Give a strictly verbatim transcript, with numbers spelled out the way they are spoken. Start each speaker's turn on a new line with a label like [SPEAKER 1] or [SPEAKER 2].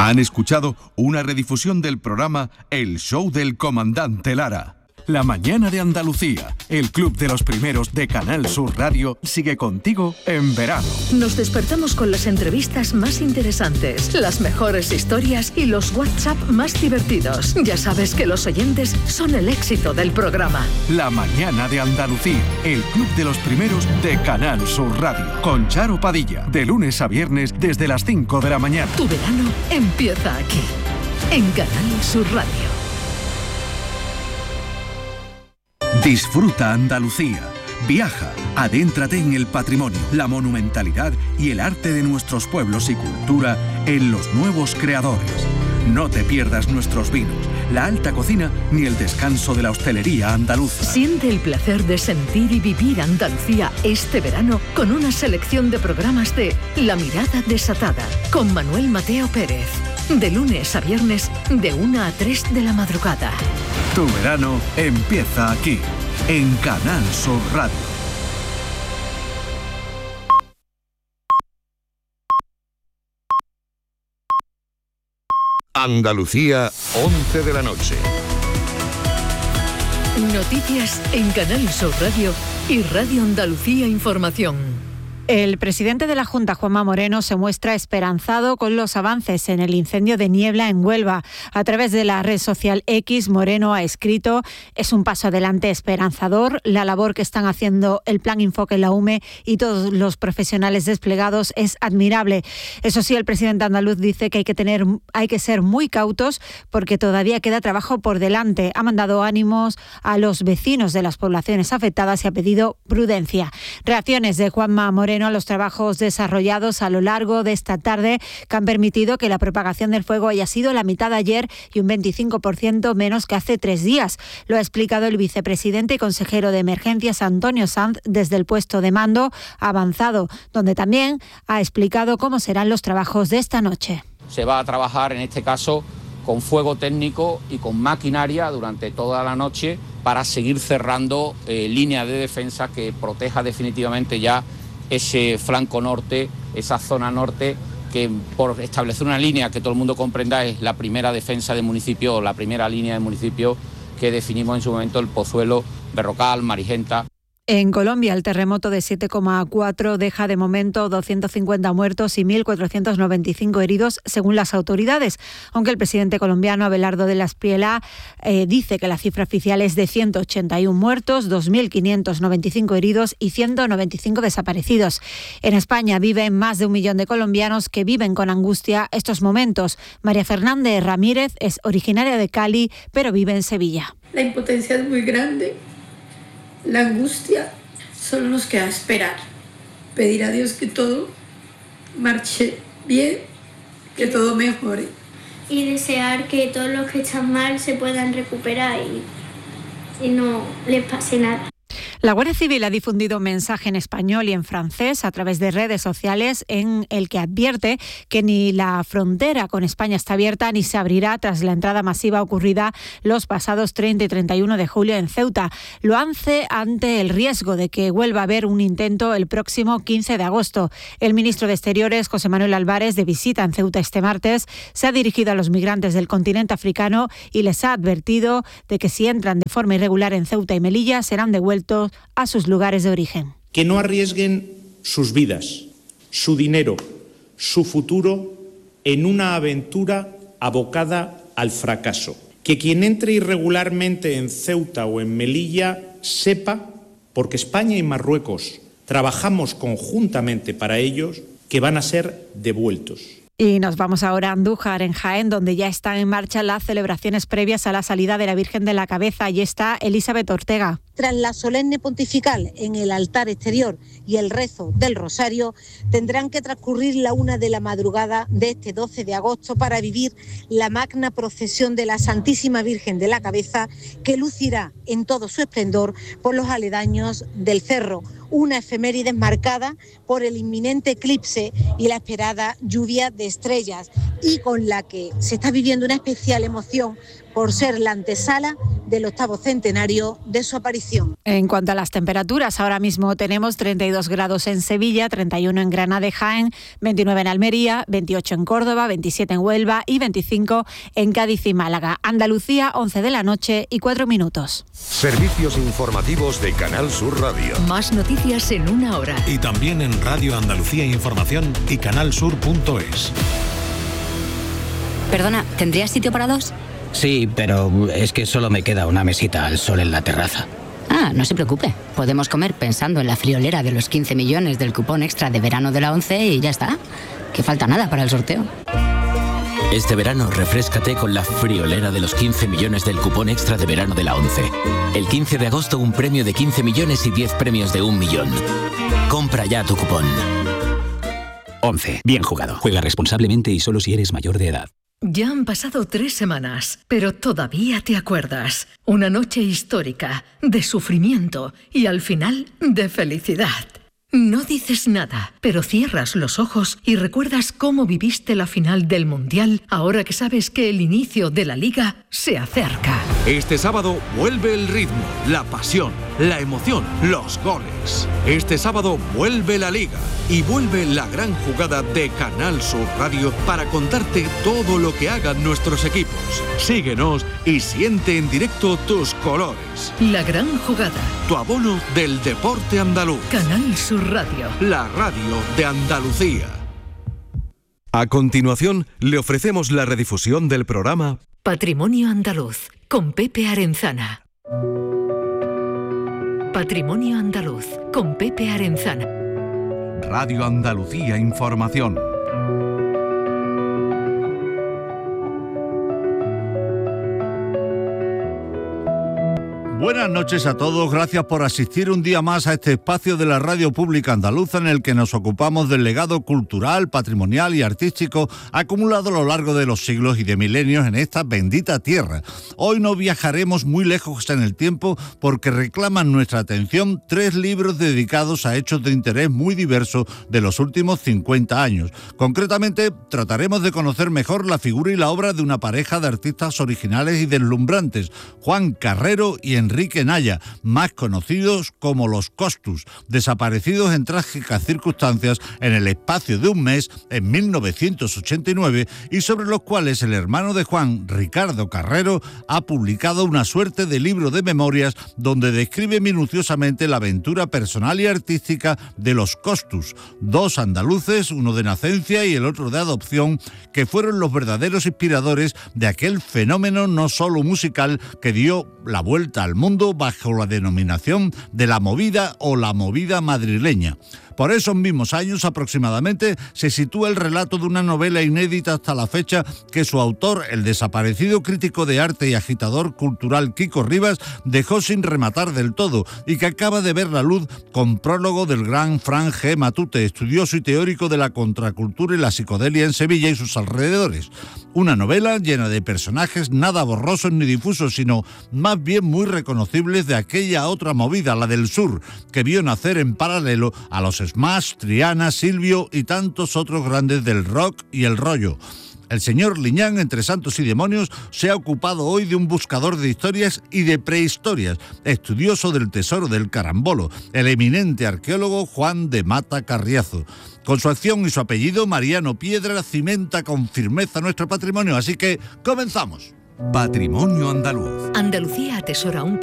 [SPEAKER 1] Han escuchado una redifusión del programa El Show del Comandante Lara. La mañana de Andalucía, el club de los primeros de Canal Sur Radio, sigue contigo en verano.
[SPEAKER 2] Nos despertamos con las entrevistas más interesantes, las mejores historias y los WhatsApp más divertidos. Ya sabes que los oyentes son el éxito del programa.
[SPEAKER 1] La mañana de Andalucía, el club de los primeros de Canal Sur Radio, con Charo Padilla, de lunes a viernes desde las cinco de la mañana.
[SPEAKER 2] Tu verano empieza aquí, en Canal Sur Radio.
[SPEAKER 1] Disfruta Andalucía. Viaja, adéntrate en el patrimonio, la monumentalidad y el arte de nuestros pueblos y cultura en Los Nuevos Creadores. No te pierdas nuestros vinos, la alta cocina ni el descanso de la hostelería andaluza.
[SPEAKER 2] Siente el placer de sentir y vivir Andalucía este verano con una selección de programas de La Mirada Desatada con Manuel Mateo Pérez. De lunes a viernes, de una a tres de la madrugada.
[SPEAKER 1] Tu verano empieza aquí, en Canal Sur Radio.
[SPEAKER 3] Andalucía, once de la noche.
[SPEAKER 2] Noticias en Canal Sur Radio y Radio Andalucía Información.
[SPEAKER 4] El presidente de la Junta, Juanma Moreno, se muestra esperanzado con los avances en el incendio de Niebla en Huelva. A través de la red social X, Moreno ha escrito: es un paso adelante esperanzador. La labor que están haciendo el Plan Enfoque, la U M E y todos los profesionales desplegados es admirable. Eso sí, el presidente andaluz dice que hay que tener, hay que ser muy cautos porque todavía queda trabajo por delante. Ha mandado ánimos a los vecinos de las poblaciones afectadas y ha pedido prudencia. Reacciones de Juanma Moreno a los trabajos desarrollados a lo largo de esta tarde, que han permitido que la propagación del fuego haya sido la mitad de ayer y un veinticinco por ciento menos que hace tres días. Lo ha explicado el vicepresidente y consejero de Emergencias, Antonio Sanz, desde el puesto de mando avanzado, donde también ha explicado cómo serán los trabajos de esta noche.
[SPEAKER 5] Se va a trabajar, en este caso, con fuego técnico y con maquinaria durante toda la noche para seguir cerrando eh, líneas de defensa que proteja definitivamente ya ese flanco norte, esa zona norte, que por establecer una línea que todo el mundo comprenda es la primera defensa del municipio, o la primera línea del municipio que definimos en su momento, el Pozuelo, Berrocal, Marigenta.
[SPEAKER 4] En Colombia, el terremoto de siete coma cuatro deja de momento doscientos cincuenta muertos y mil cuatrocientos noventa y cinco heridos, según las autoridades. Aunque el presidente colombiano, Abelardo de la Espriella, eh, dice que la cifra oficial es de ciento ochenta y uno muertos, dos mil quinientos noventa y cinco heridos y ciento noventa y cinco desaparecidos. En España viven más de un millón de colombianos que viven con angustia estos momentos. María Fernández Ramírez es originaria de Cali, pero vive en Sevilla.
[SPEAKER 6] La impotencia es muy grande. La angustia solo nos queda esperar, pedir a Dios que todo marche bien, que todo mejore.
[SPEAKER 7] Y desear que todos los que están mal se puedan recuperar y, y no les pase nada.
[SPEAKER 4] La Guardia Civil ha difundido un mensaje en español y en francés a través de redes sociales en el que advierte que ni la frontera con España está abierta ni se abrirá tras la entrada masiva ocurrida los pasados treinta y treinta y uno de julio en Ceuta. Lo hace ante el riesgo de que vuelva a haber un intento el próximo quince de agosto. El ministro de Exteriores, José Manuel Álvarez, de visita en Ceuta este martes, se ha dirigido a los migrantes del continente africano y les ha advertido de que si entran de forma irregular en Ceuta y Melilla serán devueltos a sus lugares de origen.
[SPEAKER 8] Que no arriesguen sus vidas, su dinero, su futuro en una aventura abocada al fracaso. Que quien entre irregularmente en Ceuta o en Melilla sepa, porque España y Marruecos trabajamos conjuntamente para ellos, que van a ser devueltos.
[SPEAKER 4] Y nos vamos ahora a Andújar, en Jaén, donde ya están en marcha las celebraciones previas a la salida de la Virgen de la Cabeza. Allí está Elizabeth Ortega.
[SPEAKER 9] Tras la solemne pontifical en el altar exterior y el rezo del rosario, tendrán que transcurrir la una de la madrugada de este doce de agosto para vivir la magna procesión de la Santísima Virgen de la Cabeza, que lucirá en todo su esplendor por los aledaños del cerro. Una efeméride marcada por el inminente eclipse y la esperada lluvia de estrellas. y con la que se está viviendo una especial emoción por ser la antesala del octavo centenario de su aparición.
[SPEAKER 4] En cuanto a las temperaturas, ahora mismo tenemos treinta y dos grados en Sevilla, treinta y uno en Granada y Jaén, veintinueve en Almería, veintiocho en Córdoba, veintisiete en Huelva y veinticinco en Cádiz y Málaga. Andalucía, once de la noche y cuatro minutos.
[SPEAKER 3] Servicios informativos de Canal Sur Radio.
[SPEAKER 2] Más noticias en una hora.
[SPEAKER 10] Y también en Radio Andalucía Información y canalsur punto es.
[SPEAKER 11] Perdona, ¿tendrías sitio para dos?
[SPEAKER 12] Sí, pero es que solo me queda una mesita al sol en la terraza.
[SPEAKER 11] Ah, no se preocupe. Podemos comer pensando en la friolera de los quince millones del cupón extra de verano de la ONCE y ya está. Que falta nada para el sorteo.
[SPEAKER 13] Este verano refréscate con la friolera de los quince millones del cupón extra de verano de la ONCE. El quince de agosto un premio de quince millones y diez premios de un millón. Compra ya tu cupón.
[SPEAKER 14] ONCE. Bien jugado. Juega responsablemente y solo si eres mayor de edad.
[SPEAKER 2] Ya han pasado tres semanas, pero todavía te acuerdas. Una noche histórica, de sufrimiento y al final de felicidad. No dices nada, pero cierras los ojos y recuerdas cómo viviste la final del Mundial ahora que sabes que el inicio de la Liga se acerca.
[SPEAKER 15] Este sábado vuelve el ritmo, la pasión, la emoción, los goles. Este sábado vuelve la Liga y vuelve la gran jugada de Canal Sur Radio para contarte todo lo que hagan nuestros equipos. Síguenos y siente en directo tus colores.
[SPEAKER 2] La gran jugada.
[SPEAKER 15] Tu abono del deporte andaluz.
[SPEAKER 2] Canal Sur Radio.
[SPEAKER 15] La radio de Andalucía.
[SPEAKER 1] A continuación, le ofrecemos la redifusión del programa
[SPEAKER 2] Patrimonio Andaluz, con Pepe Arenzana. Patrimonio Andaluz, con Pepe Arenzana.
[SPEAKER 1] Radio Andalucía Información.
[SPEAKER 16] Buenas noches a todos, gracias por asistir un día más a este espacio de la Radio Pública Andaluza en el que nos ocupamos del legado cultural, patrimonial y artístico acumulado a lo largo de los siglos y de milenios en esta bendita tierra. Hoy no viajaremos muy lejos en el tiempo porque reclaman nuestra atención tres libros dedicados a hechos de interés muy diversos de los últimos cincuenta años. Concretamente, trataremos de conocer mejor la figura y la obra de una pareja de artistas originales y deslumbrantes, Juan Carrero y Enrique Enrique Naya, más conocidos como los Costus, desaparecidos en trágicas circunstancias en el espacio de un mes en mil novecientos ochenta y nueve y sobre los cuales el hermano de Juan, Ricardo Carrero, ha publicado una suerte de libro de memorias donde describe minuciosamente la aventura personal y artística de los Costus, dos andaluces, uno de nacencia y el otro de adopción, que fueron los verdaderos inspiradores de aquel fenómeno no solo musical que dio la vuelta al mundo bajo la denominación de la movida o la movida madrileña. Por esos mismos años aproximadamente se sitúa el relato de una novela inédita hasta la fecha que su autor, el desaparecido crítico de arte y agitador cultural Kiko Rivas, dejó sin rematar del todo y que acaba de ver la luz con prólogo del gran Fran G. Matute, estudioso y teórico de la contracultura y la psicodelia en Sevilla y sus alrededores. Una novela llena de personajes nada borrosos ni difusos, sino más bien muy reconocibles de aquella otra movida, la del sur, que vio nacer en paralelo a los Smash, Triana, Silvio y tantos otros grandes del rock y el rollo. El señor Liñán, entre santos y demonios, se ha ocupado hoy de un buscador de historias y de prehistorias, estudioso del tesoro del carambolo, el eminente arqueólogo Juan de Mata Carriazo. Con su acción y su apellido, Mariano Piedra cimenta con firmeza nuestro patrimonio, así que comenzamos.
[SPEAKER 1] Patrimonio Andaluz.
[SPEAKER 2] Andalucía atesora un